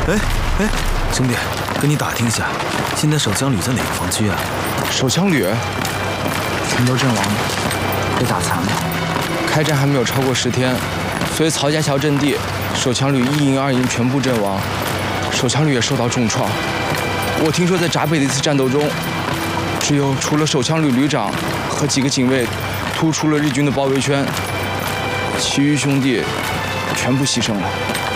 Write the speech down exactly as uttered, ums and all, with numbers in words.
哎哎，兄弟，跟你打听一下，现在守枪旅在哪个防区啊？ 守枪旅全都阵亡了，被打残了。 开战还没有超过十天，所以曹家桥阵地守枪旅一营、二营全部阵亡，守枪旅也受到重创。我听说在闸北的一次战斗中，只有除了守枪旅旅长和几个警卫突出了日军的包围圈，其余兄弟全部牺牲了。